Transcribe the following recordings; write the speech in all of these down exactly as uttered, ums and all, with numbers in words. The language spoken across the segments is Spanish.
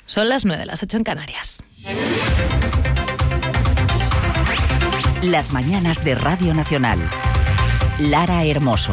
Son las nueve, las ocho en Canarias. Las mañanas de Radio Nacional. Lara Hermoso.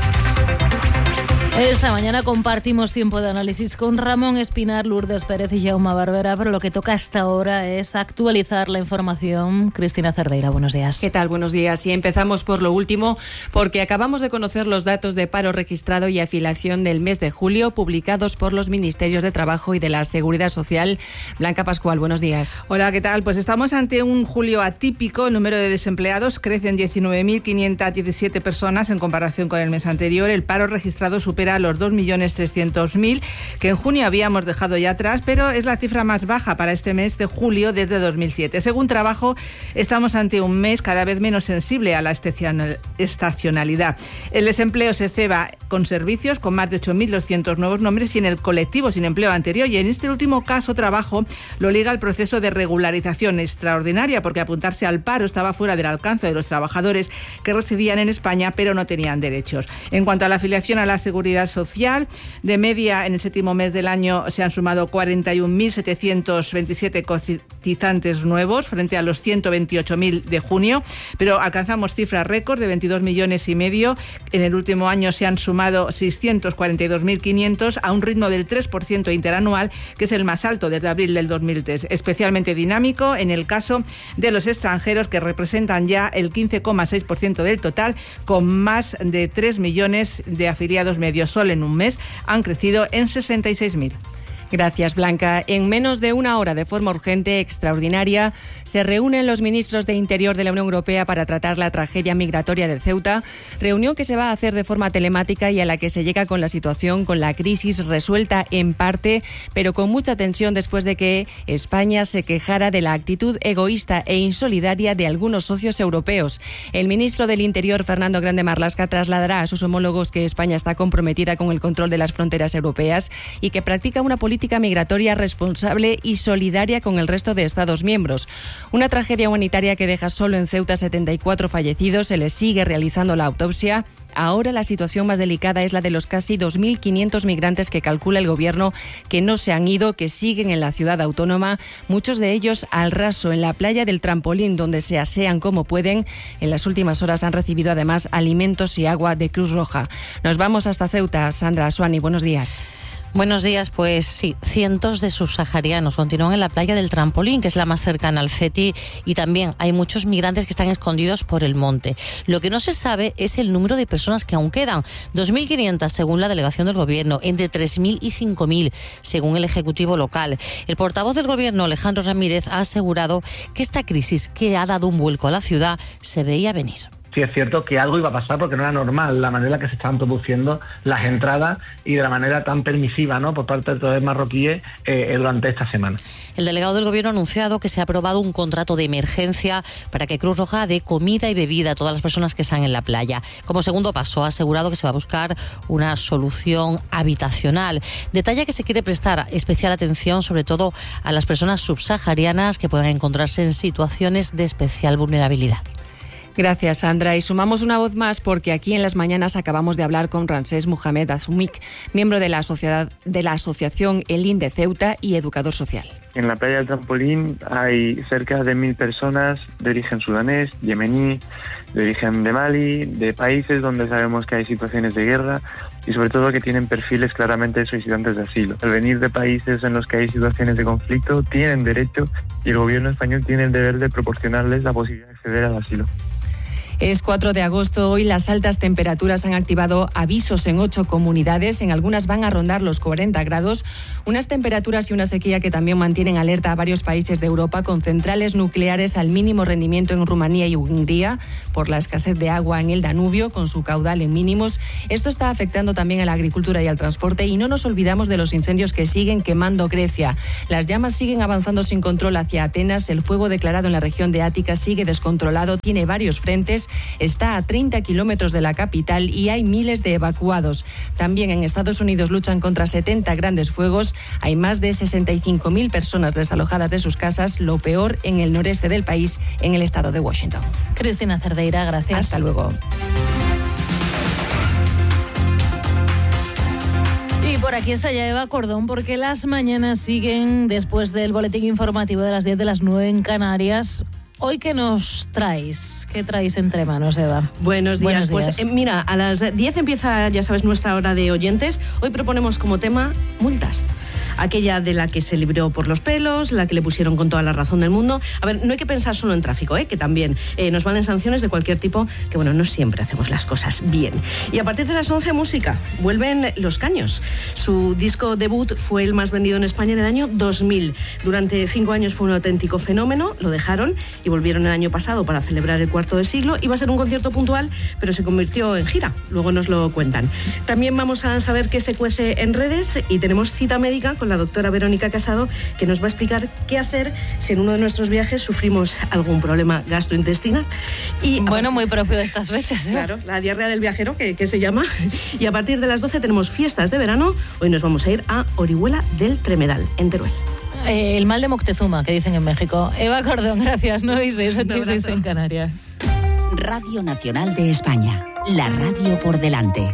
Esta mañana compartimos tiempo de análisis con Ramón Espinar, Lourdes Pérez y Jaume Barbera, pero lo que toca hasta ahora es actualizar la información. Cristina Cerdeira, buenos días. ¿Qué tal? Buenos días. Y empezamos por lo último, porque acabamos de conocer los datos de paro registrado y afiliación del mes de julio, publicados por los Ministerios de Trabajo y de la Seguridad Social. Blanca Pascual, buenos días. Hola, ¿qué tal? Pues estamos ante un julio atípico. El número de desempleados crece en diecinueve mil quinientas diecisiete personas en comparación con el mes anterior. El paro registrado supera a los dos millones trescientos mil, que en junio habíamos dejado ya atrás, pero es la cifra más baja para este mes de julio desde dos mil siete. Según Trabajo, estamos ante un mes cada vez menos sensible a la estacionalidad. El desempleo se ceba con servicios, con más de ocho mil doscientos nuevos nombres, y en el colectivo sin empleo anterior. Y en este último caso, Trabajo lo liga al proceso de regularización extraordinaria, porque apuntarse al paro estaba fuera del alcance de los trabajadores que residían en España, pero no tenían derechos. En cuanto a la afiliación a la Seguridad Social, de media en el séptimo mes del año se han sumado cuarenta y un mil setecientos veintisiete cotizantes nuevos frente a los ciento veintiocho mil de junio, pero alcanzamos cifras récord de veintidós millones y medio. En el último año se han sumado seiscientos cuarenta y dos mil quinientos a un ritmo del tres por ciento interanual, que es el más alto desde abril del dos mil tres. Especialmente dinámico en el caso de los extranjeros, que representan ya el quince coma seis por ciento del total, con más de tres millones de afiliados medios. Solo en un mes han crecido en sesenta y seis mil. Gracias, Blanca. En menos de una hora, de forma urgente, extraordinaria, se reúnen los ministros de Interior de la Unión Europea para tratar la tragedia migratoria de Ceuta, reunión que se va a hacer de forma telemática y a la que se llega con la situación, con la crisis resuelta en parte, pero con mucha tensión después de que España se quejara de la actitud egoísta e insolidaria de algunos socios europeos. El ministro del Interior, Fernando Grande Marlaska, trasladará a sus homólogos que España está comprometida con el control de las fronteras europeas y que practica una política política migratoria responsable y solidaria con el resto de Estados miembros. Una tragedia humanitaria que deja solo en Ceuta setenta y cuatro fallecidos, se les sigue realizando la autopsia. Ahora la situación más delicada es la de los casi dos mil quinientos migrantes que calcula el gobierno que no se han ido, que siguen en la ciudad autónoma, muchos de ellos al raso, en la playa del Trampolín, donde se asean como pueden. En las últimas horas han recibido además alimentos y agua de Cruz Roja. Nos vamos hasta Ceuta. Sandra Asuani, buenos días. Buenos días, pues sí, cientos de subsaharianos continúan en la playa del Trampolín, que es la más cercana al Ceti, y también hay muchos migrantes que están escondidos por el monte. Lo que no se sabe es el número de personas que aún quedan, dos mil quinientas según la delegación del gobierno, entre tres mil y cinco mil según el ejecutivo local. El portavoz del gobierno, Alejandro Ramírez, ha asegurado que esta crisis, que ha dado un vuelco a la ciudad, se veía venir. Sí, es cierto que algo iba a pasar porque no era normal la manera en la que se estaban produciendo las entradas y de la manera tan permisiva, ¿no?, por parte de todos los marroquíes eh, durante esta semana. El delegado del gobierno ha anunciado que se ha aprobado un contrato de emergencia para que Cruz Roja dé comida y bebida a todas las personas que están en la playa. Como segundo paso, ha asegurado que se va a buscar una solución habitacional. Detalla que se quiere prestar especial atención sobre todo a las personas subsaharianas que puedan encontrarse en situaciones de especial vulnerabilidad. Gracias, Sandra. Y sumamos una voz más porque aquí en las mañanas acabamos de hablar con Ramsés Mohamed Azumik, miembro de la, sociedad, de la asociación Elín de Ceuta y educador social. En la playa del Trampolín hay cerca de mil personas de origen sudanés, yemení, de origen de Mali, de países donde sabemos que hay situaciones de guerra y sobre todo que tienen perfiles claramente de solicitantes de asilo. Al venir de países en los que hay situaciones de conflicto, tienen derecho y el gobierno español tiene el deber de proporcionarles la posibilidad de acceder al asilo. Es cuatro de agosto. Hoy las altas temperaturas han activado avisos en ocho comunidades. En algunas van a rondar los cuarenta grados. Unas temperaturas y una sequía que también mantienen alerta a varios países de Europa, con centrales nucleares al mínimo rendimiento en Rumanía y Hungría por la escasez de agua en el Danubio, con su caudal en mínimos. Esto está afectando también a la agricultura y al transporte. Y no nos olvidamos de los incendios que siguen quemando Grecia. Las llamas siguen avanzando sin control hacia Atenas. El fuego declarado en la región de Ática sigue descontrolado. Tiene varios frentes. Está a treinta kilómetros de la capital y hay miles de evacuados. También en Estados Unidos luchan contra setenta grandes fuegos. Hay más de sesenta y cinco mil personas desalojadas de sus casas, lo peor en el noreste del país, en el estado de Washington. Cristina Cerdeira, gracias. Hasta luego. Y por Por aquí está ya Eva Cordón, porque las mañanas siguen después del boletín informativo de las diez de las nueve en Canarias. Hoy, ¿qué nos traéis? ¿Qué traéis entre manos, Eva? Buenos días. Buenos días. Pues eh, mira, a las diez empieza, ya sabes, nuestra hora de oyentes. Hoy proponemos como tema multas. Aquella de la que se libró por los pelos, la que le pusieron con toda la razón del mundo. A ver, no hay que pensar solo en tráfico, ¿eh? Que también eh, nos valen sanciones de cualquier tipo, que bueno, no siempre hacemos las cosas bien. Y a partir de las once, música. Vuelven Los Caños. Su disco debut fue el más vendido en España en el año dos mil. Durante cinco años fue un auténtico fenómeno, lo dejaron y volvieron el año pasado para celebrar el cuarto de siglo. Iba a ser un concierto puntual, pero se convirtió en gira. Luego nos lo cuentan. También vamos a saber qué se cuece en redes y tenemos cita médica con la doctora Verónica Casado, que nos va a explicar qué hacer si en uno de nuestros viajes sufrimos algún problema gastrointestinal. Y bueno, muy propio de estas fechas, ¿eh? Claro, la diarrea del viajero, que, que se llama. Y a partir de las doce tenemos fiestas de verano. Hoy nos vamos a ir a Orihuela del Tremedal, en Teruel. Eh, el mal de Moctezuma, que dicen en México. Eva Cordón, gracias. nueve y seis, ocho y seis en Canarias. Radio Nacional de España. La radio por delante.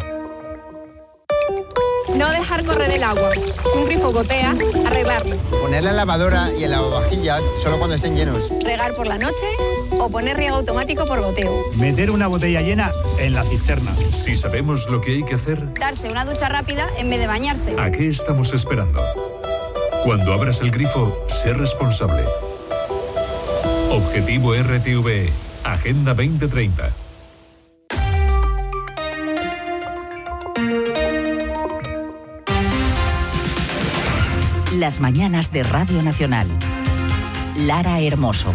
No dejar correr el agua. Si un grifo gotea, arreglarlo. Poner la lavadora y el lavavajillas solo cuando estén llenos. Regar por la noche o poner riego automático por goteo. Meter una botella llena en la cisterna. Si sabemos lo que hay que hacer, Darse una ducha rápida en vez de bañarse. ¿a qué estamos esperando? Cuando abras el grifo, sé responsable. Objetivo R T V E, Agenda veinte treinta. Las mañanas de Radio Nacional. Lara Hermoso.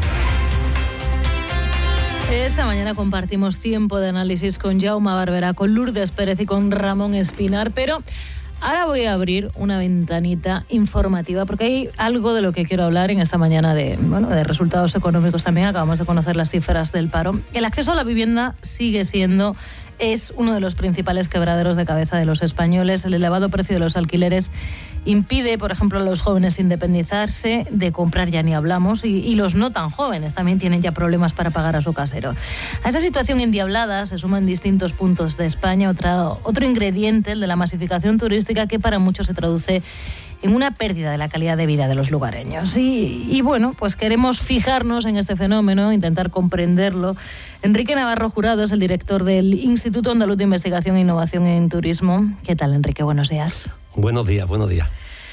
Esta mañana compartimos tiempo de análisis con Jaume Barberá, con Lourdes Pérez y con Ramón Espinar, pero ahora voy a abrir una ventanita informativa porque hay algo de lo que quiero hablar en esta mañana de, bueno, de resultados económicos también. Acabamos de conocer las cifras del paro. El acceso a la vivienda sigue siendo, es uno de los principales quebraderos de cabeza de los españoles. El elevado precio de los alquileres impide, por ejemplo, a los jóvenes independizarse, de comprar ya ni hablamos, y, y los no tan jóvenes también tienen ya problemas para pagar a su casero. A esa situación endiablada se suman distintos puntos de España otra, otro ingrediente, el de la masificación turística, que para muchos se traduce en una pérdida de la calidad de vida de los lugareños. Y, y bueno, pues queremos fijarnos en este fenómeno, intentar comprenderlo. Enrique Navarro Jurado es el director del Instituto Andaluz de Investigación e Innovación en Turismo. ¿Qué tal, Enrique? Buenos días. Buenos días, buenos días.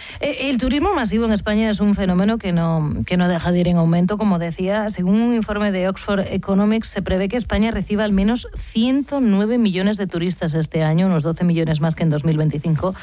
El turismo masivo en España es un fenómeno que no, que no deja de ir en aumento, como decía. Según un informe de Oxford Economics, se prevé que España reciba al menos ciento nueve millones de turistas este año, unos doce millones más que en dos mil veinticinco.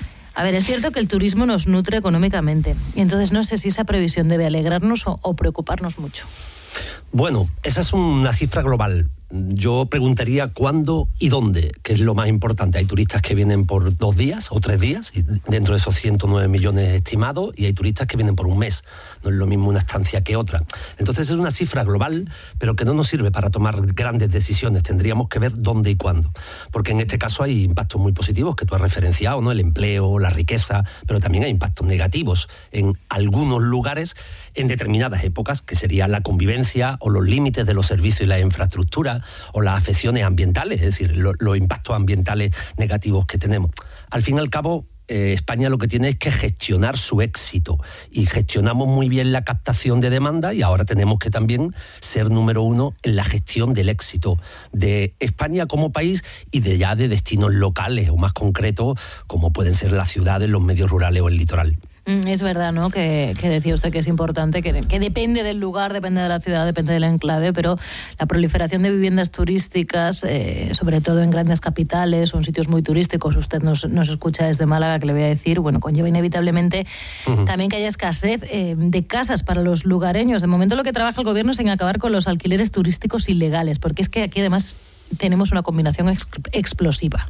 A ver, es cierto que el turismo nos nutre económicamente, y entonces no sé si esa previsión debe alegrarnos o, o preocuparnos mucho. Bueno, esa es una cifra global. Yo preguntaría cuándo y dónde, que es lo más importante. Hay turistas que vienen por dos días o tres días, y dentro de esos ciento nueve millones estimados, y hay turistas que vienen por un mes. No es lo mismo una estancia que otra. Entonces es una cifra global, pero que no nos sirve para tomar grandes decisiones. Tendríamos que ver dónde y cuándo. Porque en este caso hay impactos muy positivos que tú has referenciado, ¿no? El empleo, la riqueza, pero también hay impactos negativos en algunos lugares en determinadas épocas, que sería la convivencia o los límites de los servicios y la infraestructura, o las afecciones ambientales, es decir, lo, los impactos ambientales negativos que tenemos. Al fin y al cabo, eh, España lo que tiene es que gestionar su éxito, y gestionamos muy bien la captación de demanda, y ahora tenemos que también ser número uno en la gestión del éxito de España como país y de ya de destinos locales o más concretos, como pueden ser las ciudades, los medios rurales o el litoral. Es verdad, ¿no?, que, que decía usted que es importante, que, que depende del lugar, depende de la ciudad, depende del enclave, pero la proliferación de viviendas turísticas, eh, sobre todo en grandes capitales o en sitios muy turísticos, usted nos, nos escucha desde Málaga, que le voy a decir, bueno, conlleva inevitablemente uh-huh. también que haya escasez eh, de casas para los lugareños. De momento lo que trabaja el gobierno es en acabar con los alquileres turísticos ilegales, porque es que aquí además tenemos una combinación ex- explosiva.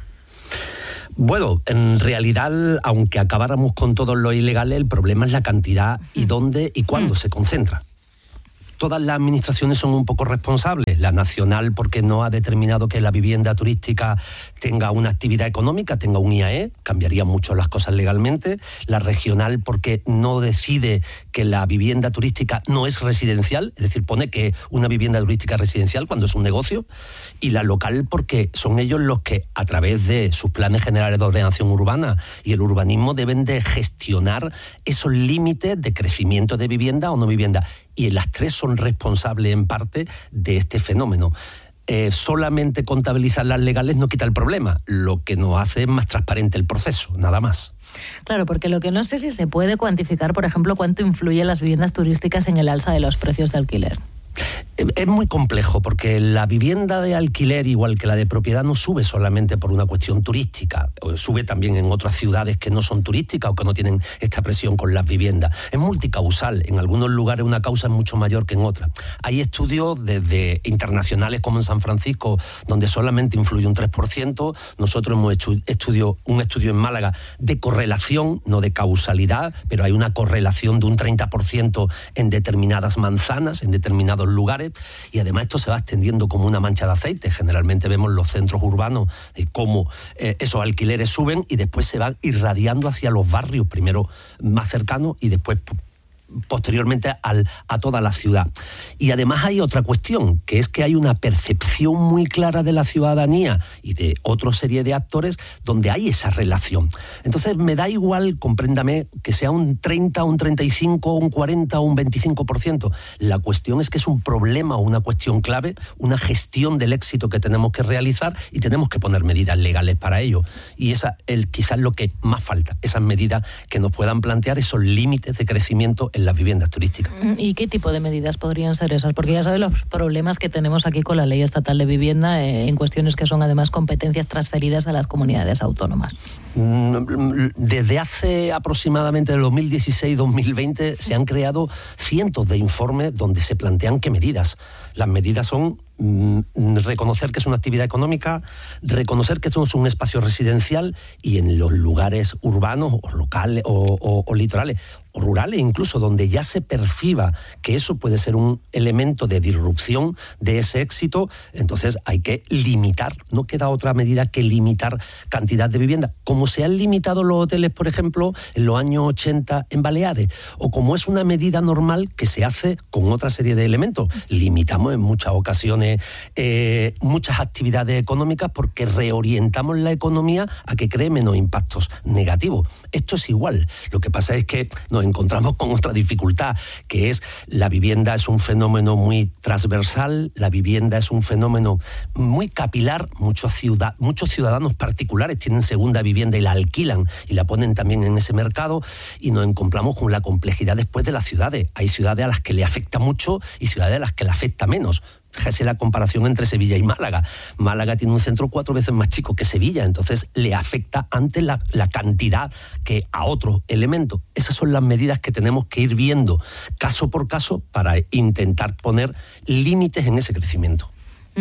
Bueno, en realidad, aunque acabáramos con todos los ilegales, el problema es la cantidad y dónde y cuándo mm. se concentra. todas las administraciones son un poco responsables. La nacional porque no ha determinado que la vivienda turística tenga una actividad económica, tenga un I A E, cambiarían mucho las cosas legalmente. La regional porque no decide que la vivienda turística no es residencial, es decir, pone que una vivienda turística es residencial cuando es un negocio. Y la local porque son ellos los que, a través de sus planes generales de ordenación urbana y el urbanismo, deben de gestionar esos límites de crecimiento de vivienda o no vivienda. Y las tres son responsables en parte de este fenómeno. Eh, solamente contabilizar las legales no quita el problema, lo que nos hace es más transparente el proceso, nada más. Claro, porque lo que no sé si se puede cuantificar, por ejemplo, cuánto influyen las viviendas turísticas en el alza de los precios de alquiler. Es muy complejo porque la vivienda de alquiler, igual que la de propiedad, no sube solamente por una cuestión turística, sube también en otras ciudades que no son turísticas o que no tienen esta presión con las viviendas. Es multicausal, en algunos lugares una causa es mucho mayor que en otras. Hay estudios desde internacionales como en San Francisco, donde solamente influye un tres por ciento. Nosotros hemos hecho estudio, un estudio en Málaga de correlación, no de causalidad, pero hay una correlación de un treinta por ciento en determinadas manzanas, en determinados lugares, y además esto se va extendiendo como una mancha de aceite. Generalmente vemos los centros urbanos de cómo eh, esos alquileres suben y después se van irradiando hacia los barrios, primero más cercanos y después posteriormente al, a toda la ciudad. Y además hay otra cuestión, que es que hay una percepción muy clara de la ciudadanía y de otra serie de actores donde hay esa relación. Entonces me da igual, compréndame, que sea un treinta, un treinta y cinco, un cuarenta o un veinticinco por ciento. La cuestión es que es un problema o una cuestión clave, una gestión del éxito que tenemos que realizar y tenemos que poner medidas legales para ello. Y esa es quizás lo que más falta, esas medidas que nos puedan plantear esos límites de crecimiento en las viviendas turísticas. ¿Y qué tipo de medidas podrían ser esas? Porque ya sabes los problemas que tenemos aquí con la Ley Estatal de Vivienda eh, en cuestiones que son además competencias transferidas a las comunidades autónomas. Desde hace aproximadamente dos mil dieciséis dos mil veinte se han creado cientos de informes donde se plantean qué medidas. Las medidas son mm, reconocer que es una actividad económica, reconocer que esto es un espacio residencial y en los lugares urbanos o locales o, o, o litorales o rurales incluso, donde ya se perciba que eso puede ser un elemento de disrupción de ese éxito, entonces hay que limitar, no queda otra medida que limitar cantidad de vivienda, como se han limitado los hoteles, por ejemplo, en los años ochenta en Baleares, o como es una medida normal que se hace con otra serie de elementos. Limitamos en muchas ocasiones eh, muchas actividades económicas porque reorientamos la economía a que cree menos impactos negativos. Esto es igual, lo que pasa es que nos encontramos con otra dificultad, que es la vivienda es un fenómeno muy transversal, la vivienda es un fenómeno muy capilar, muchos, ciudad, muchos ciudadanos particulares tienen segunda vivienda y la alquilan y la ponen también en ese mercado, y nos encontramos con la complejidad después de las ciudades. Hay ciudades a las que le afecta mucho y ciudades a las que le afecta menos. Fíjese la comparación entre Sevilla y Málaga. Málaga tiene un centro cuatro veces más chico que Sevilla, entonces le afecta antes la, la cantidad que a otros elementos. Esas son las medidas que tenemos que ir viendo caso por caso para intentar poner límites en ese crecimiento.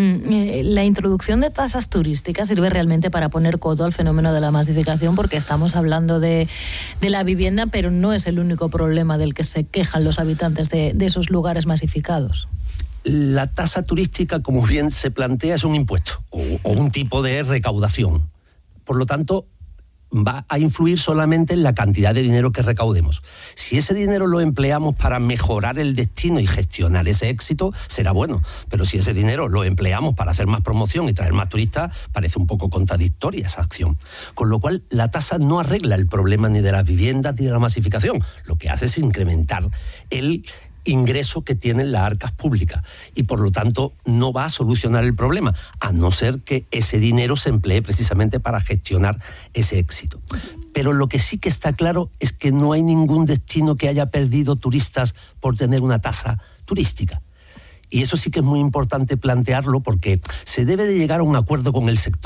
La introducción de tasas turísticas sirve realmente para poner coto al fenómeno de la masificación, porque estamos hablando de, de la vivienda, pero no es el único problema del que se quejan los habitantes de, de esos lugares masificados. La tasa turística, como bien se plantea, es un impuesto o, o un tipo de recaudación. Por lo tanto, va a influir solamente en la cantidad de dinero que recaudemos. Si ese dinero lo empleamos para mejorar el destino y gestionar ese éxito, será bueno. Pero si ese dinero lo empleamos para hacer más promoción y traer más turistas, parece un poco contradictoria esa acción. Con lo cual, la tasa no arregla el problema ni de las viviendas ni de la masificación. Lo que hace es incrementar el ingreso que tienen las arcas públicas y por lo tanto no va a solucionar el problema, a no ser que ese dinero se emplee precisamente para gestionar ese éxito. Pero lo que sí que está claro es que no hay ningún destino que haya perdido turistas por tener una tasa turística. Y eso sí que es muy importante plantearlo, porque se debe de llegar a un acuerdo con el sector,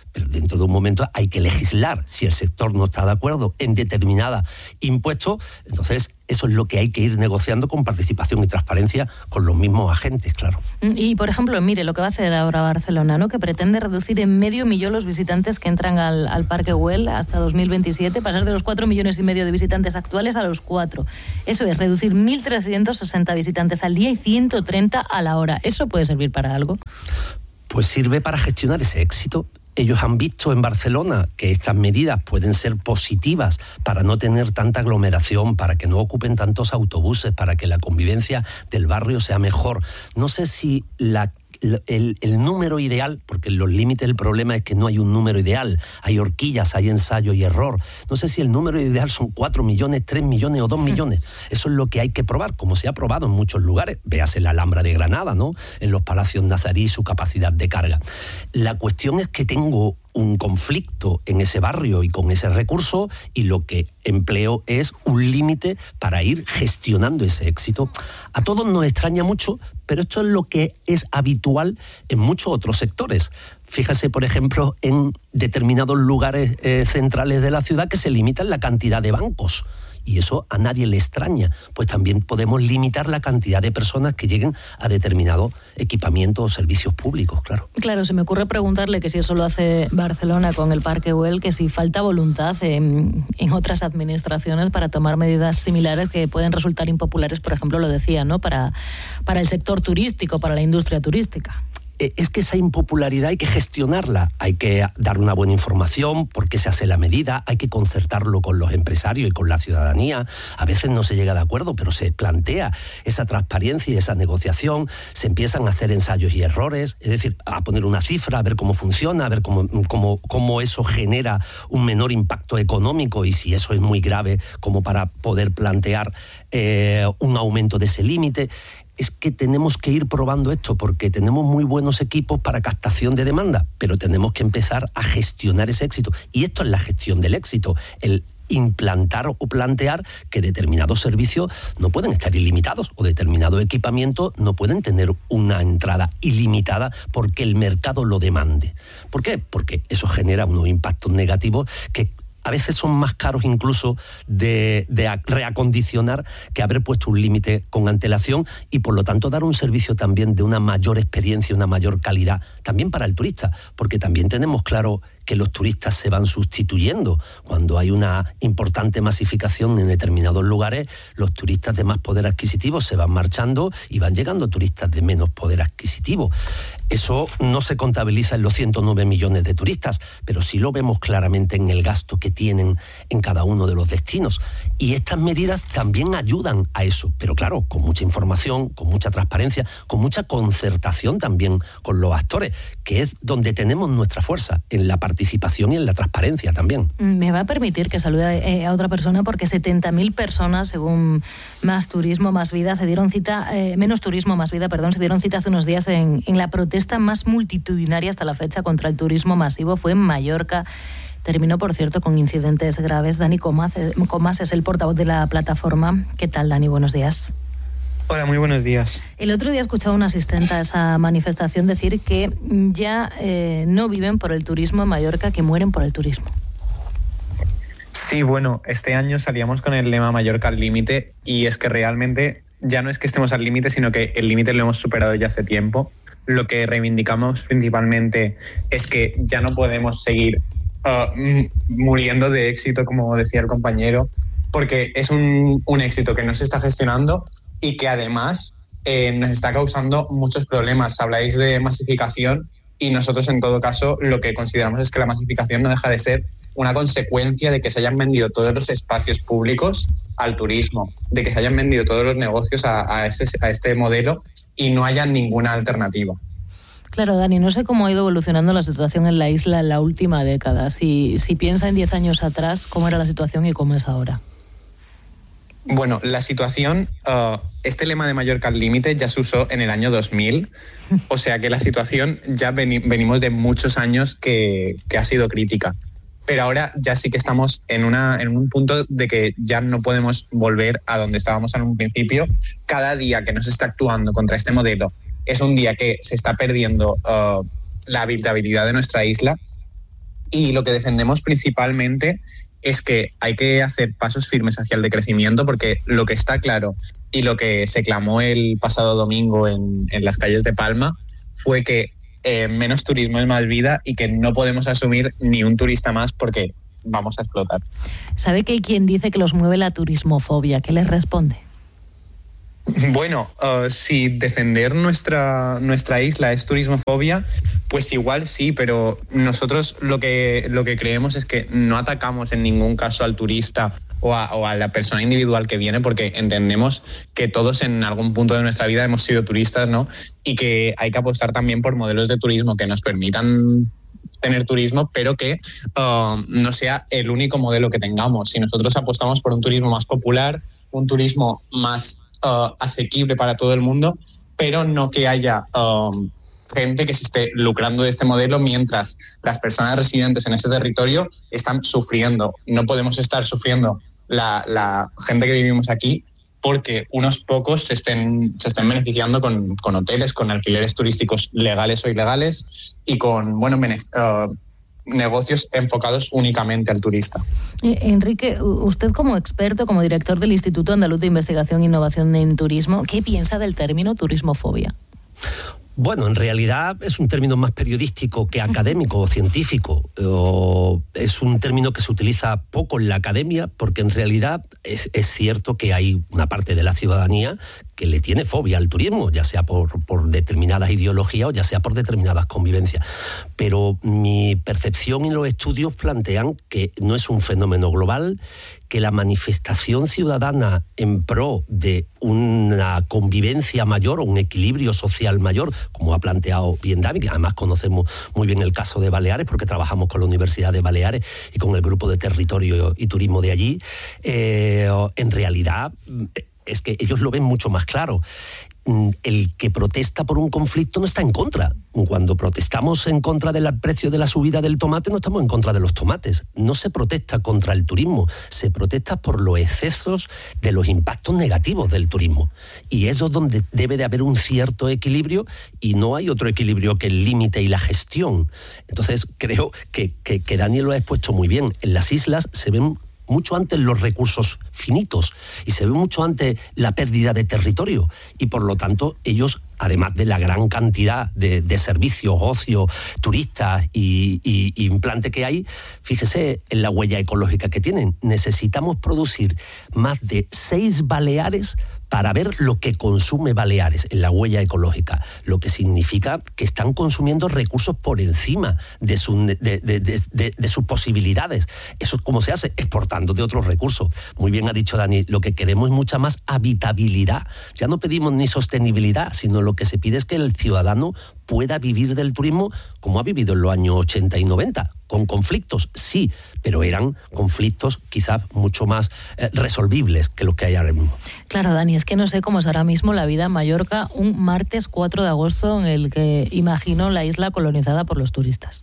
pero dentro de un momento hay que legislar. Si el sector no está de acuerdo en determinada impuesto, entonces eso es lo que hay que ir negociando con participación y transparencia con los mismos agentes, claro. Y, por ejemplo, mire lo que va a hacer ahora Barcelona, ¿no? Que pretende reducir en medio millón los visitantes que entran al, al Parque Güell hasta dos mil veintisiete, pasar de los cuatro millones y medio de visitantes actuales a los cuatro. Eso es, reducir mil trescientos sesenta visitantes al día y ciento treinta a la hora. ¿Eso puede servir para algo? Pues sirve para gestionar ese éxito. Ellos han visto en Barcelona que estas medidas pueden ser positivas para no tener tanta aglomeración, para que no ocupen tantos autobuses, para que la convivencia del barrio sea mejor. No sé si la El, el número ideal, porque en los límites el problema es que no hay un número ideal, hay horquillas, hay ensayo y error. No sé si el número ideal son cuatro millones, tres millones o dos millones. Eso es lo que hay que probar, como se ha probado en muchos lugares. Véase la Alhambra de Granada, ¿no? En los Palacios Nazarí, su capacidad de carga. La cuestión es que tengo un conflicto en ese barrio y con ese recurso, y lo que empleo es un límite para ir gestionando ese éxito. A todos nos extraña mucho, pero esto es lo que es habitual en muchos otros sectores. Fíjese, por ejemplo, en determinados lugares eh, centrales de la ciudad que se limitan la cantidad de bancos. Y eso a nadie le extraña, pues también podemos limitar la cantidad de personas que lleguen a determinados equipamientos o servicios públicos, claro. Claro, se me ocurre preguntarle que si eso lo hace Barcelona con el Parque Güell, que si falta voluntad en, en otras administraciones para tomar medidas similares que pueden resultar impopulares, por ejemplo, lo decía, ¿no? Para, para el sector turístico, para la industria turística. Es que esa impopularidad hay que gestionarla, hay que dar una buena información, por qué se hace la medida, hay que concertarlo con los empresarios y con la ciudadanía. A veces no se llega de acuerdo, pero se plantea esa transparencia y esa negociación, se empiezan a hacer ensayos y errores, es decir, a poner una cifra, a ver cómo funciona, a ver cómo, cómo, cómo eso genera un menor impacto económico y si eso es muy grave como para poder plantear eh, un aumento de ese límite. Es que tenemos que ir probando esto porque tenemos muy buenos equipos para captación de demanda, pero tenemos que empezar a gestionar ese éxito. Y esto es la gestión del éxito, el implantar o plantear que determinados servicios no pueden estar ilimitados o determinados equipamientos no pueden tener una entrada ilimitada porque el mercado lo demande. ¿Por qué? Porque eso genera unos impactos negativos que a veces son más caros incluso de, de reacondicionar que haber puesto un límite con antelación y por lo tanto dar un servicio también de una mayor experiencia, una mayor calidad, también para el turista, porque también tenemos claro que los turistas se van sustituyendo. Cuando hay una importante masificación en determinados lugares, los turistas de más poder adquisitivo se van marchando y van llegando turistas de menos poder adquisitivo. Eso no se contabiliza en los ciento nueve millones de turistas, pero sí lo vemos claramente en el gasto que tienen en cada uno de los destinos. Y estas medidas también ayudan a eso, pero claro, con mucha información, con mucha transparencia, con mucha concertación también con los actores, que es donde tenemos nuestra fuerza, en la participación y en la transparencia también. Me va a permitir que salude a otra persona porque setenta mil personas, según Más Turismo, Más Vida, se dieron cita, eh, menos turismo, más vida, perdón, se dieron cita hace unos días en, en la protesta más multitudinaria hasta la fecha contra el turismo masivo. Fue en Mallorca. Terminó, por cierto, con incidentes graves. Dani Comas, Comas es el portavoz de la plataforma. ¿Qué tal, Dani? Buenos días. Hola, muy buenos días. El otro día he escuchado a una asistente a esa manifestación decir que ya eh, no viven por el turismo en Mallorca, que mueren por el turismo. Sí, bueno, este año salíamos con el lema Mallorca al límite y es que realmente ya no es que estemos al límite, sino que el límite lo hemos superado ya hace tiempo. Lo que reivindicamos principalmente es que ya no podemos seguir uh, muriendo de éxito, como decía el compañero, porque es un, un éxito que no se está gestionando y que además eh, nos está causando muchos problemas. Habláis de masificación y nosotros en todo caso lo que consideramos es que la masificación no deja de ser una consecuencia de que se hayan vendido todos los espacios públicos al turismo, de que se hayan vendido todos los negocios a, a, este, a este modelo y no haya ninguna alternativa. Claro, Dani, no sé cómo ha ido evolucionando la situación en la isla en la última década. Si, si piensa en diez años atrás, ¿cómo era la situación y cómo es ahora? Bueno, la situación, uh, este lema de Mallorca al límite ya se usó en el año dos mil, o sea que la situación ya veni- venimos de muchos años que, que ha sido crítica. Pero ahora ya sí que estamos en, una, en un punto de que ya no podemos volver a donde estábamos en un principio. Cada día que no se está actuando contra este modelo es un día que se está perdiendo uh, la habitabilidad de nuestra isla Y lo que defendemos principalmente es que hay que hacer pasos firmes hacia el decrecimiento, porque lo que está claro y lo que se clamó el pasado domingo en, en las calles de Palma fue que eh, menos turismo es más vida y que no podemos asumir ni un turista más porque vamos a explotar. ¿Sabe que hay quien dice que los mueve la turismofobia? ¿Qué les responde? Bueno, uh, si defender nuestra, nuestra isla es turismofobia, pues igual sí, pero nosotros lo que, lo que creemos es que no atacamos en ningún caso al turista o a, o a la persona individual que viene, porque entendemos que todos en algún punto de nuestra vida hemos sido turistas, ¿no? Y que hay que apostar también por modelos de turismo que nos permitan tener turismo, pero que uh, no sea el único modelo que tengamos. Si nosotros apostamos por un turismo más popular, un turismo más Uh, asequible para todo el mundo, pero no que haya um, gente que se esté lucrando de este modelo mientras las personas residentes en ese territorio están sufriendo. No podemos estar sufriendo la, la gente que vivimos aquí porque unos pocos se estén, se estén beneficiando con, con hoteles, con alquileres turísticos legales o ilegales y con, bueno, uh, negocios enfocados únicamente al turista. Eh, Enrique, usted como experto, como director del Instituto Andaluz de Investigación e Innovación en Turismo, ¿qué piensa del término turismofobia? Bueno, en realidad es un término más periodístico que académico o científico. O es un término que se utiliza poco en la academia porque en realidad es, es cierto que hay una parte de la ciudadanía que le tiene fobia al turismo, ya sea por, por determinadas ideologías o ya sea por determinadas convivencias. Pero mi percepción y los estudios plantean que no es un fenómeno global, que la manifestación ciudadana en pro de una convivencia mayor o un equilibrio social mayor, como ha planteado bien David, que además conocemos muy bien el caso de Baleares porque trabajamos con la Universidad de Baleares y con el grupo de territorio y turismo de allí, eh, en realidad es que ellos lo ven mucho más claro. El que protesta por un conflicto no está en contra. Cuando protestamos en contra del precio de la subida del tomate, no estamos en contra de los tomates. No se protesta contra el turismo, se protesta por los excesos de los impactos negativos del turismo. Y eso es donde debe de haber un cierto equilibrio y no hay otro equilibrio que el límite y la gestión. Entonces creo que, que, que Daniel lo ha expuesto muy bien. En las islas se ven mucho antes los recursos finitos y se ve mucho antes la pérdida de territorio y por lo tanto ellos, además de la gran cantidad de, de servicios, ocio, turistas y, y, y implante que hay, fíjese en la huella ecológica que tienen. Necesitamos producir más de seis Baleares para ver lo que consume Baleares en la huella ecológica, lo que significa que están consumiendo recursos por encima de, su, de, de, de, de, de sus posibilidades. Eso es como se hace, exportando de otros recursos. Muy bien ha dicho Dani, lo que queremos es mucha más habitabilidad. Ya no pedimos ni sostenibilidad, sino lo que se pide es que el ciudadano pueda vivir del turismo como ha vivido en los años ochenta y noventa, con conflictos, sí, pero eran conflictos quizás mucho más eh, resolvibles que los que hay ahora mismo. Claro, Dani, es que no sé cómo es ahora mismo la vida en Mallorca un martes cuatro de agosto en el que imagino la isla colonizada por los turistas.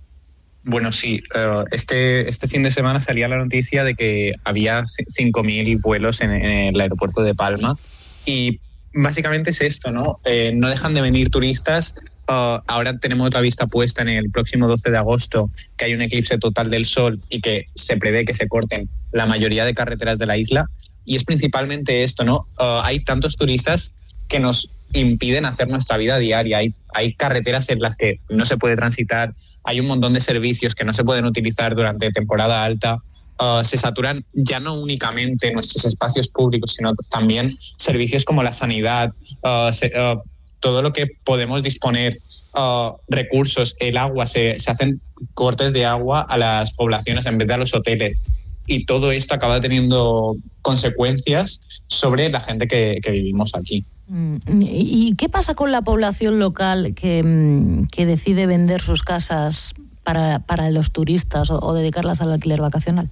Bueno, sí, uh, este, este fin de semana salía la noticia de que había cinco mil vuelos en, en el aeropuerto de Palma y básicamente es esto, ¿no? Eh, no dejan de venir turistas. Uh, ahora tenemos la vista puesta en el próximo doce de agosto, que hay un eclipse total del sol y que se prevé que se corten la mayoría de carreteras de la isla. Y es principalmente esto, ¿no? Uh, hay tantos turistas que nos impiden hacer nuestra vida diaria. Hay, hay carreteras en las que no se puede transitar, hay un montón de servicios que no se pueden utilizar durante temporada alta. Uh, se saturan ya no únicamente nuestros espacios públicos, sino también servicios como la sanidad, uh, se, uh, todo lo que podemos disponer, uh, recursos, el agua, se, se hacen cortes de agua a las poblaciones en vez de a los hoteles. Y todo esto acaba teniendo consecuencias sobre la gente que, que vivimos aquí. ¿Y qué pasa con la población local que, que decide vender sus casas para, para los turistas o, o dedicarlas al alquiler vacacional?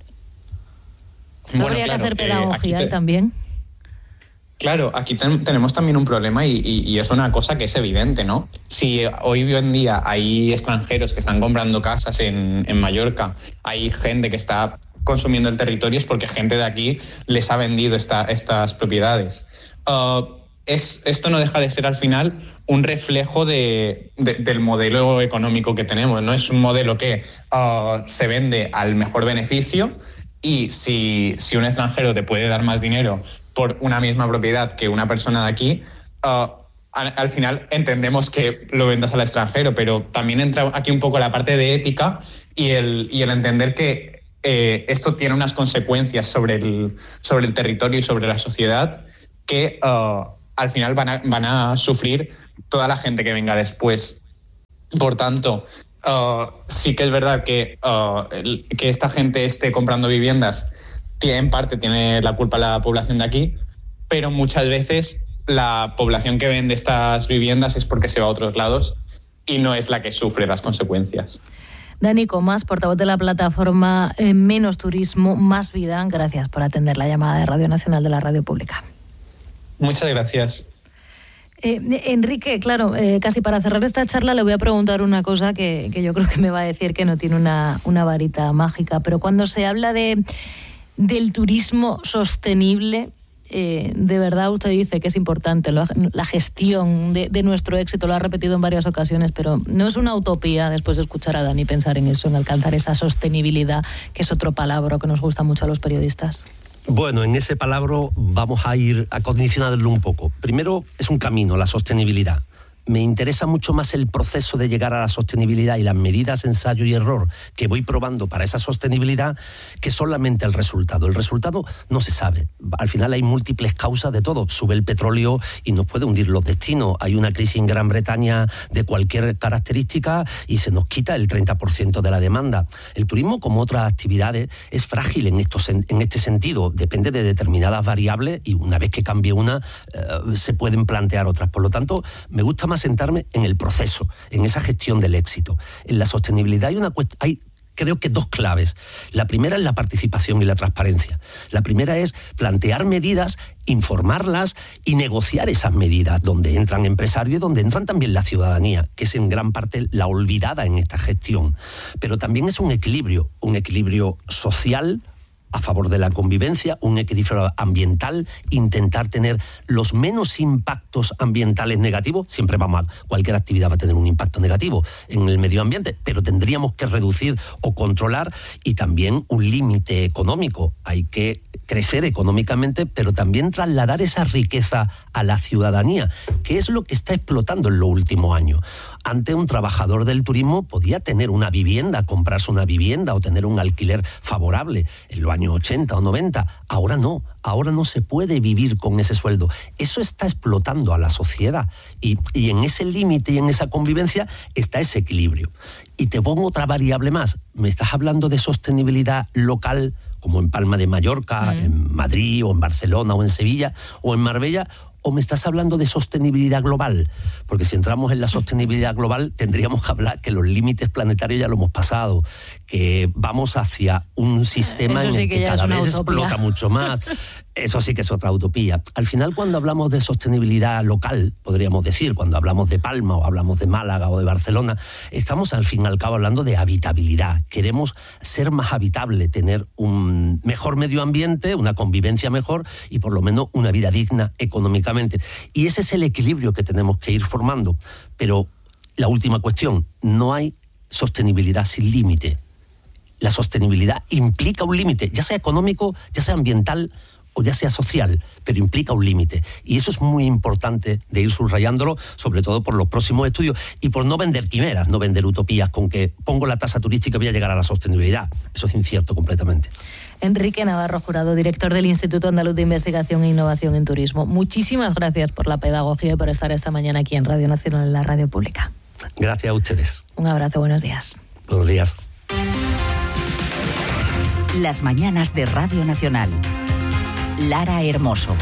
¿No Bueno, habría claro, que hacer pedagogía eh, te... también? Claro, aquí ten, tenemos también un problema y, y, y es una cosa que es evidente, ¿no? Si hoy en día hay extranjeros que están comprando casas en, en Mallorca, hay gente que está consumiendo el territorio, es porque gente de aquí les ha vendido esta, estas propiedades. Uh, es, esto no deja de ser al final un reflejo de, de, del modelo económico que tenemos, ¿no? Es un modelo que uh, se vende al mejor beneficio, y si, si un extranjero te puede dar más dinero por una misma propiedad que una persona de aquí, uh, al, al final entendemos que lo vendas al extranjero, pero también entra aquí un poco la parte de ética y el, y el entender que eh, esto tiene unas consecuencias sobre el, sobre el territorio y sobre la sociedad que uh, al final van a, van a sufrir toda la gente que venga después. Por tanto, uh, sí que es verdad que, uh, el, que esta gente esté comprando viviendas, tiene, en parte tiene la culpa la población de aquí, pero muchas veces la población que vende estas viviendas es porque se va a otros lados y no es la que sufre las consecuencias. Dani Comas, portavoz de la plataforma eh, Menos Turismo, Más Vida, gracias por atender la llamada de Radio Nacional de la Radio Pública. Muchas gracias. Eh, Enrique, claro, eh, casi para cerrar esta charla le voy a preguntar una cosa que, que yo creo que me va a decir que no tiene una, una varita mágica, pero cuando se habla de, del turismo sostenible, eh, de verdad usted dice que es importante la, la gestión de, de nuestro éxito, lo ha repetido en varias ocasiones, pero no es una utopía después de escuchar a Dani pensar en eso, en alcanzar esa sostenibilidad, que es otro palabra que nos gusta mucho a los periodistas. Bueno, en ese palabra vamos a ir a condicionarlo un poco. Primero, es un camino, la sostenibilidad. Me interesa mucho más el proceso de llegar a la sostenibilidad y las medidas ensayo y error que voy probando para esa sostenibilidad que solamente el resultado. El resultado no se sabe. Al final hay múltiples causas de todo. Sube el petróleo y nos puede hundir los destinos. Hay una crisis en Gran Bretaña de cualquier característica y se nos quita el treinta por ciento de la demanda. El turismo, como otras actividades, es frágil en, estos, en este sentido. Depende de determinadas variables y una vez que cambie una, eh, se pueden plantear otras. Por lo tanto, me gusta más sentarme en el proceso, en esa gestión del éxito. En la sostenibilidad hay una cuest- hay creo que dos claves. La primera es la participación y la transparencia. La primera es plantear medidas, informarlas y negociar esas medidas, donde entran empresarios y donde entran también la ciudadanía, que es en gran parte la olvidada en esta gestión. Pero también es un equilibrio, un equilibrio social a favor de la convivencia, un equilibrio ambiental, intentar tener los menos impactos ambientales negativos. Siempre vamos a, cualquier actividad va a tener un impacto negativo en el medio ambiente, pero tendríamos que reducir o controlar, y también un límite económico. Hay que crecer económicamente, pero también trasladar esa riqueza a la ciudadanía, que es lo que está explotando en los últimos años. Antes un trabajador del turismo podía tener una vivienda, comprarse una vivienda o tener un alquiler favorable en los años ochenta o noventa. Ahora no, ahora no se puede vivir con ese sueldo. Eso está explotando a la sociedad y, y en ese límite y en esa convivencia está ese equilibrio. Y te pongo otra variable más. Me estás hablando de sostenibilidad local, como en Palma de Mallorca, mm. en Madrid o en Barcelona o en Sevilla o en Marbella, ¿o me estás hablando de sostenibilidad global? Porque si entramos en la sostenibilidad global, tendríamos que hablar que los límites planetarios ya lo hemos pasado, que vamos hacia un sistema en el que, que cada vez explota mucho más. Eso sí que es otra utopía. Al final, cuando hablamos de sostenibilidad local, podríamos decir, cuando hablamos de Palma o hablamos de Málaga o de Barcelona, estamos al fin y al cabo hablando de habitabilidad. Queremos ser más habitable, tener un mejor medio ambiente, una convivencia mejor y por lo menos una vida digna económicamente. Y ese es el equilibrio que tenemos que ir formando. Pero la última cuestión, no hay sostenibilidad sin límite. La sostenibilidad implica un límite, ya sea económico, ya sea ambiental o ya sea social, pero implica un límite. Y eso es muy importante de ir subrayándolo, sobre todo por los próximos estudios y por no vender quimeras, no vender utopías con que pongo la tasa turística y voy a llegar a la sostenibilidad. Eso es incierto completamente. Enrique Navarro Jurado, director del Instituto Andaluz de Investigación e Innovación en Turismo. Muchísimas gracias por la pedagogía y por estar esta mañana aquí en Radio Nacional, en la Radio Pública. Gracias a ustedes. Un abrazo, buenos días. Buenos días. Las mañanas de Radio Nacional. Lara Hermoso.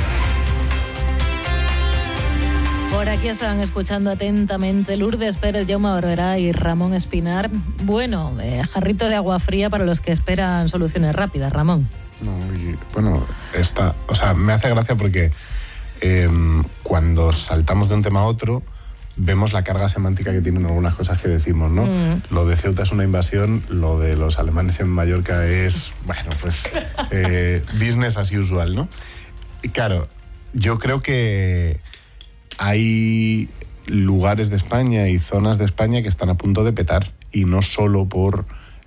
Por aquí estaban escuchando atentamente Lourdes Pérez, Jaume Barberá y Ramón Espinar. Bueno, eh, jarrito de agua fría para los que esperan soluciones rápidas, Ramón. No, y, bueno, esta, o sea, me hace gracia porque eh, cuando saltamos de un tema a otro vemos la carga semántica que tienen algunas cosas que decimos, ¿no? Mm. Lo de Ceuta es una invasión, lo de los alemanes en Mallorca es, bueno, pues eh, business as usual, ¿no? Y claro, yo creo que hay lugares de España y zonas de España que están a punto de petar, y no solo por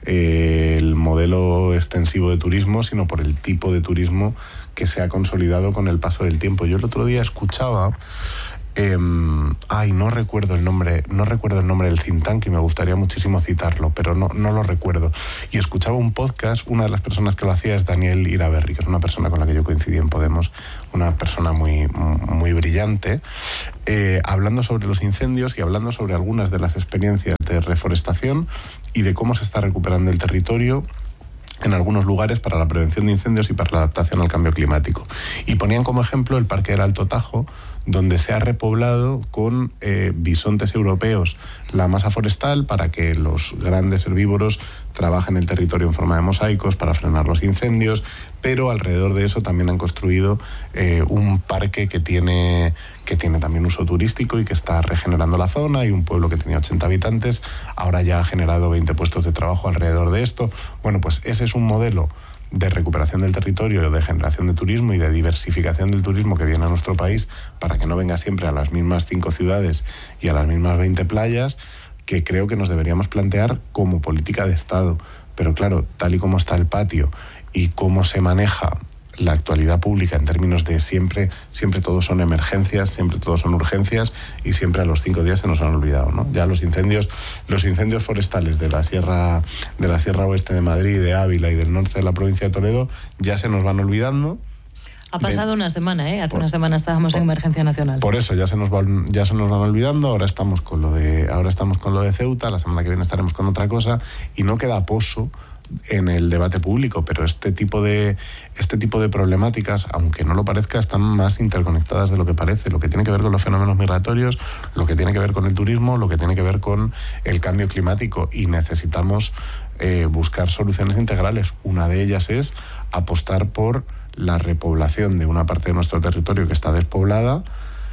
eh, el modelo extensivo de turismo, sino por el tipo de turismo que se ha consolidado con el paso del tiempo. Yo el otro día escuchaba, eh, ay, no recuerdo el nombre, no recuerdo el nombre del think tank y me gustaría muchísimo citarlo, pero no, no lo recuerdo. Y escuchaba un podcast, una de las personas que lo hacía es Daniel Iraberri, que es una persona con la que yo coincidí en Podemos, una persona muy, muy brillante, eh, hablando sobre los incendios y hablando sobre algunas de las experiencias de reforestación y de cómo se está recuperando el territorio en algunos lugares para la prevención de incendios y para la adaptación al cambio climático. Y ponían como ejemplo el Parque del Alto Tajo, donde se ha repoblado con eh, bisontes europeos la masa forestal para que los grandes herbívoros trabajen el territorio en forma de mosaicos para frenar los incendios, pero alrededor de eso también han construido eh, un parque que tiene, que tiene también uso turístico y que está regenerando la zona, y un pueblo que tenía ochenta habitantes ahora ya ha generado veinte puestos de trabajo alrededor de esto. Bueno, pues ese es un modelo de recuperación del territorio, de generación de turismo y de diversificación del turismo que viene a nuestro país, para que no venga siempre a las mismas cinco ciudades y a las mismas veinte playas, que creo que nos deberíamos plantear como política de Estado. Pero claro, tal y como está el patio y cómo se maneja la actualidad pública en términos de siempre, siempre todos son emergencias, siempre todos son urgencias, y siempre a los cinco días se nos han olvidado, ¿no? Ya los incendios, los incendios forestales de la sierra, de la Sierra Oeste de Madrid, de Ávila y del norte de la provincia de Toledo ya se nos van olvidando. Ha pasado una semana, ¿eh? Hace por, una semana estábamos por, en emergencia nacional. Por eso ya se nos van, ya se nos van olvidando. Ahora estamos con lo de, ahora estamos con lo de Ceuta. La semana que viene estaremos con otra cosa, y no queda poso en el debate público, pero este tipo de este tipo de problemáticas, aunque no lo parezca, están más interconectadas de lo que parece. Lo que tiene que ver con los fenómenos migratorios, lo que tiene que ver con el turismo, lo que tiene que ver con el cambio climático, y necesitamos eh, buscar soluciones integrales. Una de ellas es apostar por la repoblación de una parte de nuestro territorio que está despoblada,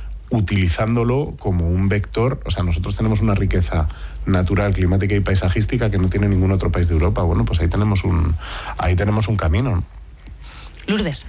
utilizándolo como un vector. O sea, nosotros tenemos una riqueza natural, climática y paisajística que no tiene ningún otro país de Europa. Bueno, pues ahí tenemos un, ahí tenemos un camino. Lourdes.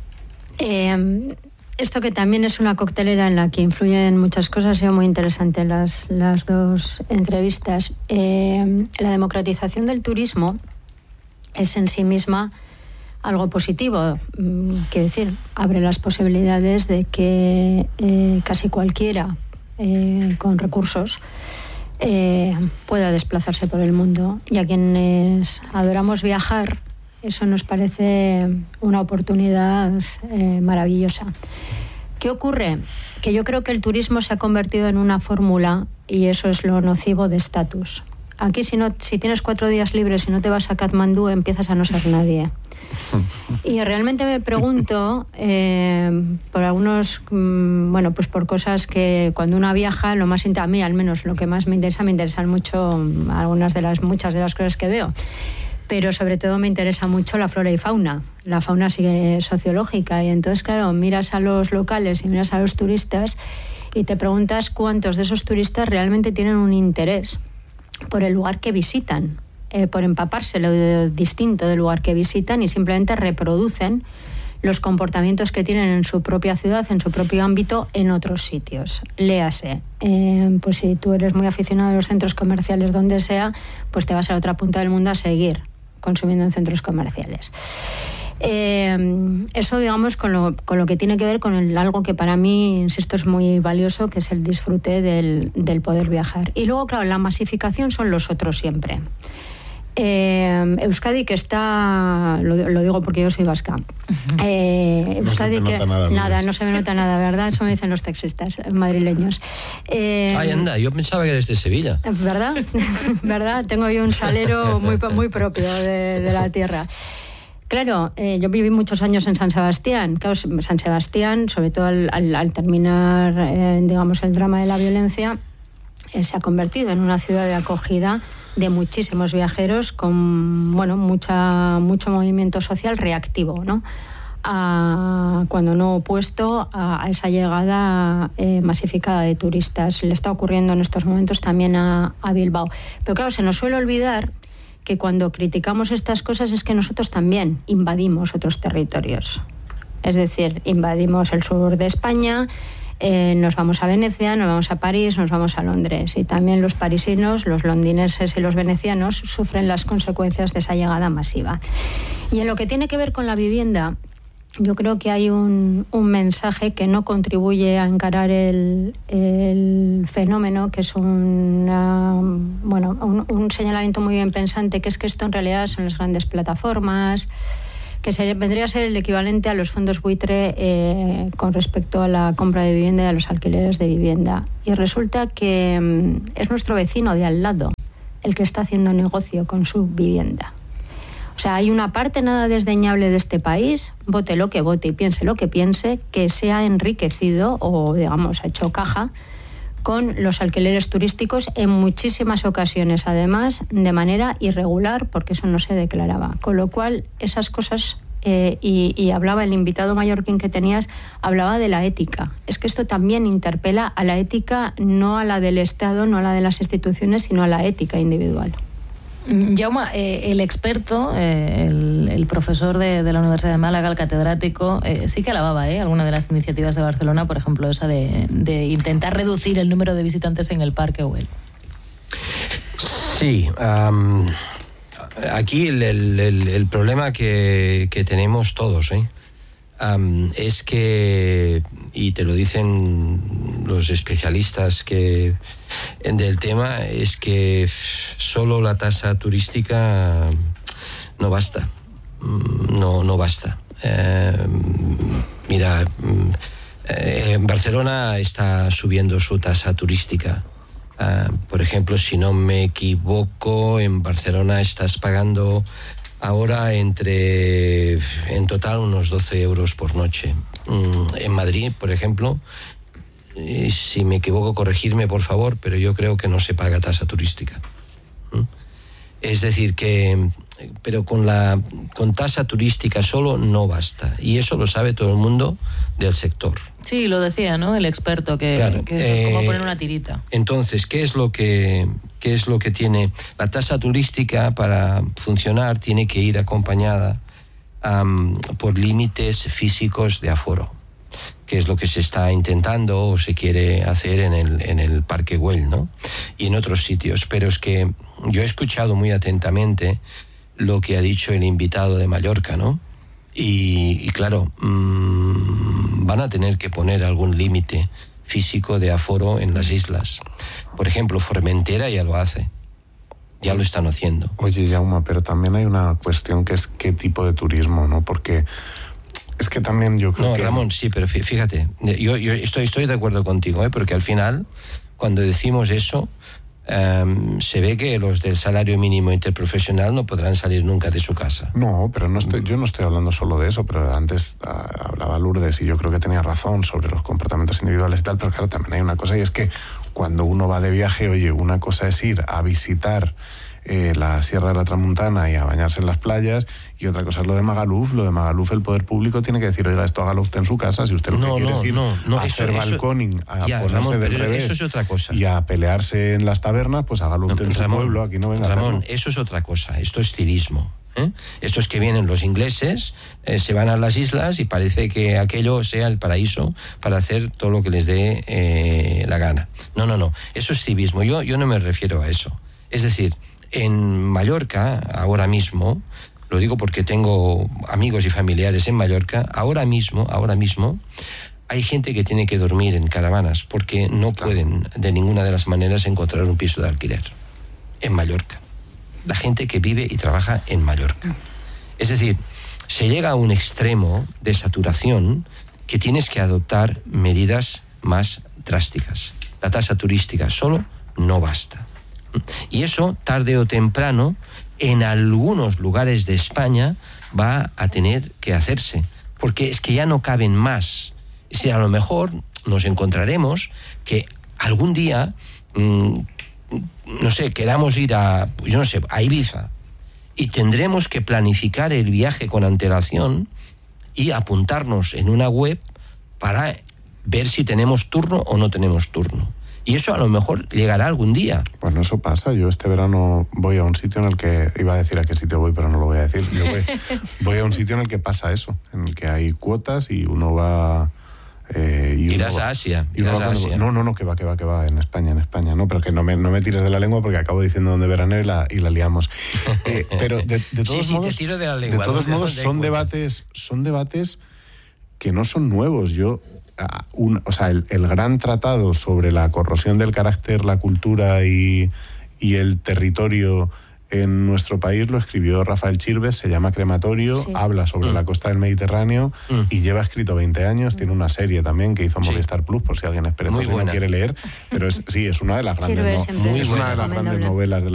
Eh, esto que también es una coctelera en la que influyen muchas cosas, ha sido muy interesante las, las dos entrevistas. Eh, la democratización del turismo es en sí misma algo positivo, quiero decir, abre las posibilidades de que eh, casi cualquiera eh, con recursos eh, pueda desplazarse por el mundo. Y a quienes adoramos viajar, eso nos parece una oportunidad eh, maravillosa. ¿Qué ocurre? Que yo creo que el turismo se ha convertido en una fórmula, y eso es lo nocivo, de estatus. Aquí si, no, si tienes cuatro días libres y no te vas a Katmandú, empiezas a no ser nadie. Y realmente me pregunto, eh, por algunos, mmm, bueno, pues por cosas que cuando uno viaja, lo más a mí al menos, lo que más me interesa, me interesan mucho um, algunas de las, muchas de las cosas que veo. Pero sobre todo me interesa mucho la flora y fauna, la fauna sociológica. Y entonces, claro, miras a los locales y miras a los turistas y te preguntas cuántos de esos turistas realmente tienen un interés por el lugar que visitan, eh, por empaparse lo de, distinto del lugar que visitan, y simplemente reproducen los comportamientos que tienen en su propia ciudad, en su propio ámbito, en otros sitios. Léase, eh, pues si tú eres muy aficionado a los centros comerciales donde sea, pues te vas a la otra punta del mundo a seguir consumiendo en centros comerciales. Eh, eso, digamos, con lo, con lo que tiene que ver con el, algo que para mí, insisto, es muy valioso, que es el disfrute del, del poder viajar. Y luego, claro, la masificación son los otros siempre. Eh, Euskadi, que está, lo, lo digo porque yo soy vasca, eh, Euskadi, no se te nota que nada, nada no se me nota nada, ¿verdad? Eso me dicen los taxistas madrileños. Eh, Ay, anda, yo pensaba que eres de Sevilla. ¿Verdad? ¿Verdad? Tengo yo un salero muy, muy propio de, de la tierra. Claro, eh, yo viví muchos años en San Sebastián. Claro, San Sebastián, sobre todo al, al, al terminar, eh, digamos, el drama de la violencia, eh, se ha convertido en una ciudad de acogida de muchísimos viajeros con, bueno, mucha, mucho movimiento social reactivo, ¿no? A, cuando no opuesto a, a esa llegada eh, masificada de turistas. Le está ocurriendo en estos momentos también a, a Bilbao. Pero claro, se nos suele olvidar que cuando criticamos estas cosas es que nosotros también invadimos otros territorios. Es decir, invadimos el sur de España, eh, nos vamos a Venecia, nos vamos a París, nos vamos a Londres. Y también los parisinos, los londinenses y los venecianos sufren las consecuencias de esa llegada masiva. Y en lo que tiene que ver con la vivienda, yo creo que hay un, un mensaje que no contribuye a encarar el, el fenómeno, que es una, bueno, un, un señalamiento muy bien pensante, que es que esto en realidad son las grandes plataformas, que se, vendría a ser el equivalente a los fondos buitre eh, con respecto a la compra de vivienda y a los alquileres de vivienda. Y resulta que mm, es nuestro vecino de al lado el que está haciendo negocio con su vivienda. O sea, hay una parte nada desdeñable de este país, vote lo que vote y piense lo que piense, que se ha enriquecido o, digamos, ha hecho caja con los alquileres turísticos en muchísimas ocasiones, además, de manera irregular, porque eso no se declaraba. Con lo cual, esas cosas, eh, y, y hablaba el invitado mallorquín que tenías, hablaba de la ética. Es que esto también interpela a la ética, no a la del Estado, no a la de las instituciones, sino a la ética individual. Jaume, eh, el experto, eh, el, el profesor de, de la Universidad de Málaga, el catedrático, eh, sí que alababa eh, alguna de las iniciativas de Barcelona, por ejemplo, esa de, de intentar reducir el número de visitantes en el Parque Güell. Sí, um, aquí el, el, el, el problema que, que tenemos todos ¿eh? um, es que, y te lo dicen los especialistas que del tema, es que solo la tasa turística no basta, no, no basta. Eh, mira, eh, Barcelona está subiendo su tasa turística. Uh, por ejemplo, si no me equivoco, en Barcelona estás pagando ahora entre, en total, unos doce euros por noche. Mm, en Madrid, por ejemplo, y si me equivoco, corregirme, por favor, pero yo creo que no se paga tasa turística. ¿Mm? Es decir, que pero con la con tasa turística solo no basta, y eso lo sabe todo el mundo del sector. Sí, lo decía, ¿no? El experto, que, claro, que eso eh, es como poner una tirita. Entonces, ¿qué es lo que qué es lo que tiene la tasa turística? Para funcionar tiene que ir acompañada um, por límites físicos de aforo, que es lo que se está intentando o se quiere hacer en el, en el Parque Güell, ¿no? Y en otros sitios. Pero es que yo he escuchado muy atentamente lo que ha dicho el invitado de Mallorca, ¿no? Y, y claro, mmm, van a tener que poner algún límite físico de aforo en las islas. Por ejemplo, Formentera ya lo hace. Ya lo están haciendo. Oye, Jaume, pero también hay una cuestión que es qué tipo de turismo, ¿no? Porque es que también yo creo no, que... No, Ramón, sí, pero fíjate, yo, yo estoy, estoy de acuerdo contigo, ¿eh? Porque al final, cuando decimos eso, um, se ve que los del salario mínimo interprofesional no podrán salir nunca de su casa. No, pero no estoy, yo no estoy hablando solo de eso, pero antes uh, hablaba Lourdes y yo creo que tenía razón sobre los comportamientos individuales y tal, pero claro, también hay una cosa, y es que cuando uno va de viaje, oye, una cosa es ir a visitar Eh, la Sierra de la Tramuntana y a bañarse en las playas, y otra cosa es lo de Magaluf. Lo de Magaluf, el poder público tiene que decir, oiga, esto hágalo usted en su casa, si usted lo no, que quiere no, es ir no, no, a eso, hacer eso, balconing, a ya, ponerse Ramón, del pero revés eso es otra cosa. y a pelearse en las tabernas, pues hágalo usted no, en Ramón, su pueblo, aquí no venga Ramón, a hacerlo. eso es otra cosa, esto es civismo. ¿eh? Esto es que vienen los ingleses, eh, se van a las islas y parece que aquello sea el paraíso para hacer todo lo que les dé eh, la gana. No, no, no, eso es civismo, yo, yo no me refiero a eso. Es decir, en Mallorca, ahora mismo, lo digo porque tengo amigos y familiares en Mallorca, ahora mismo, ahora mismo, hay gente que tiene que dormir en caravanas porque no pueden de ninguna de las maneras encontrar un piso de alquiler en Mallorca. La gente que vive y trabaja en Mallorca. Es decir, se llega a un extremo de saturación que tienes que adoptar medidas más drásticas. La tasa turística solo no basta. Y eso, tarde o temprano, en algunos lugares de España va a tener que hacerse, porque es que ya no caben más. Si a lo mejor nos encontraremos que algún día, mmm, no sé, queramos ir a, yo no sé, a Ibiza, y tendremos que planificar el viaje con antelación y apuntarnos en una web para ver si tenemos turno o no tenemos turno. Y eso a lo mejor llegará algún día. Bueno, eso pasa. Yo este verano voy a un sitio en el que... Iba a decir a qué sitio voy, pero no lo voy a decir. Yo voy, voy a un sitio en el que pasa eso, en el que hay cuotas y uno va... Eh, y y irás uno va- a Asia. y uno irás va a cuando- Asia. No, no, no, que va, que va, que va, en España, en España, no, pero que no me, no me tires de la lengua porque acabo diciendo dónde veraneo y la, y la liamos. Eh, pero de, de todos Sí, sí, modos, te tiro de la lengua. de todos ¿Dónde- modos dónde son encuentras? debates, son debates que no son nuevos. Yo, ah, un, o sea, el, el gran tratado sobre la corrosión del carácter, la cultura y, y el territorio en nuestro país lo escribió Rafael Chirves, se llama Crematorio, Sí. habla sobre Mm. la costa del Mediterráneo Mm. y lleva escrito veinte años, tiene una serie también que hizo Movistar Plus, por si alguien es perezoso Muy y no buena. quiere leer, pero es, sí, es una de las grandes, Sirve no- siempre es una de las recomendable. grandes novelas de